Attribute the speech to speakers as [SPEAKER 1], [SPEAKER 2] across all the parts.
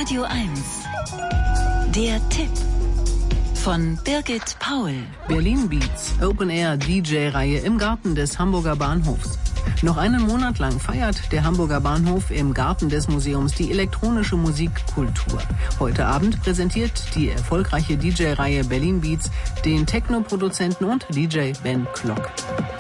[SPEAKER 1] Radio 1. Der Tipp von Birgit Paul.
[SPEAKER 2] Berlin Beats, Open-Air-DJ-Reihe im Garten des Hamburger Bahnhofs. Noch einen Monat lang feiert der Hamburger Bahnhof im Garten des Museums die elektronische Musikkultur. Heute Abend präsentiert die erfolgreiche DJ-Reihe Berlin Beats den Techno-Produzenten und DJ Ben Klock.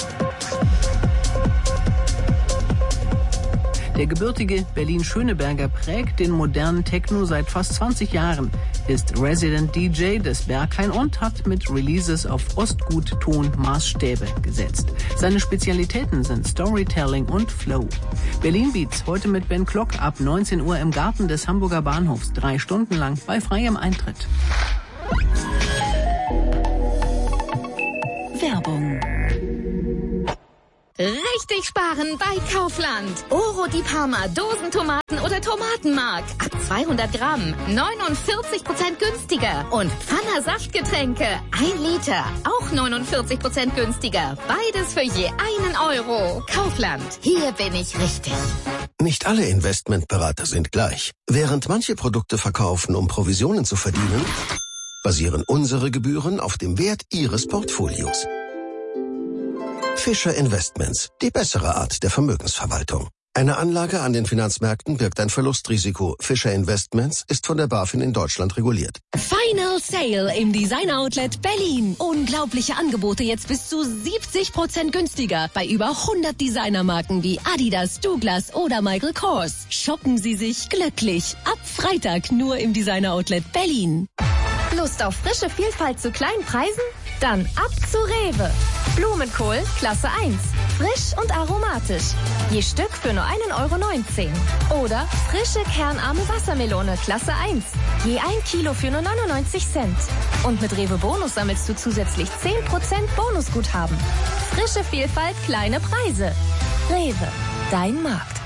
[SPEAKER 2] Der gebürtige Berlin-Schöneberger prägt den modernen Techno seit fast 20 Jahren, ist Resident DJ des Berghain und hat mit Releases auf Ostgut-Ton-Maßstäbe gesetzt. Seine Spezialitäten sind Storytelling und Flow. Berlin Beats heute mit Ben Klock ab 19 Uhr im Garten des Hamburger Bahnhofs, 3 Stunden lang bei freiem Eintritt.
[SPEAKER 1] Werbung.
[SPEAKER 3] Richtig sparen bei Kaufland. Oro di Parma, Dosentomaten oder Tomatenmark. Ab 200 Gramm, 49% günstiger. Und Pfanner Saftgetränke, 1 Liter, auch 49% günstiger. Beides für je 1 Euro. Kaufland, hier bin ich richtig.
[SPEAKER 4] Nicht alle Investmentberater sind gleich. Während manche Produkte verkaufen, um Provisionen zu verdienen, basieren unsere Gebühren auf dem Wert Ihres Portfolios. Fischer Investments, die bessere Art der Vermögensverwaltung. Eine Anlage an den Finanzmärkten birgt ein Verlustrisiko. Fischer Investments ist von der BaFin in Deutschland reguliert.
[SPEAKER 5] Final Sale im Designer Outlet Berlin. Unglaubliche Angebote jetzt bis zu 70% günstiger bei über 100 Designermarken wie Adidas, Douglas oder Michael Kors. Shoppen Sie sich glücklich. Ab Freitag nur im Designer Outlet Berlin.
[SPEAKER 6] Lust auf frische Vielfalt zu kleinen Preisen? Dann ab zu Rewe. Blumenkohl, Klasse 1. Frisch und aromatisch. Je Stück für nur 1,19 Euro. Oder frische kernarme Wassermelone, Klasse 1. Je 1 Kilo für nur 99 Cent. Und mit Rewe Bonus sammelst du zusätzlich 10% Bonusguthaben. Frische Vielfalt, kleine Preise. Rewe, dein Markt.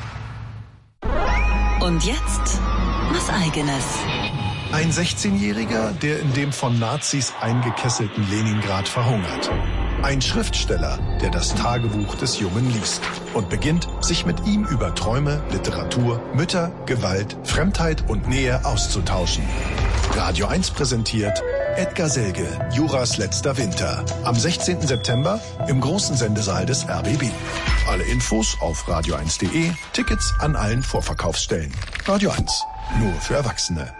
[SPEAKER 1] Und jetzt was Eigenes.
[SPEAKER 7] Ein 16-Jähriger, der in dem von Nazis eingekesselten Leningrad verhungert. Ein Schriftsteller, der das Tagebuch des Jungen liest und beginnt, sich mit ihm über Träume, Literatur, Mütter, Gewalt, Fremdheit und Nähe auszutauschen. Radio 1 präsentiert Edgar Selge, Juras letzter Winter. Am 16. September im großen Sendesaal des RBB. Alle Infos auf radio1.de, Tickets an allen Vorverkaufsstellen. Radio 1, nur für Erwachsene.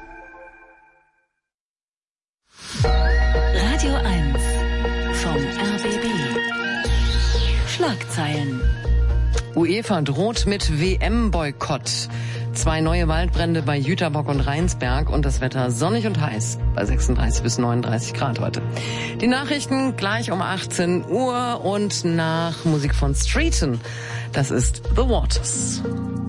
[SPEAKER 1] Radio 1 vom RBB. Schlagzeilen.
[SPEAKER 8] UEFA droht mit WM-Boykott. 2 neue Waldbrände bei Jüterbock und Rheinsberg und das Wetter sonnig und heiß bei 36 bis 39 Grad heute. Die Nachrichten gleich um 18 Uhr und nach Musik von Streeton. Das ist The Waters.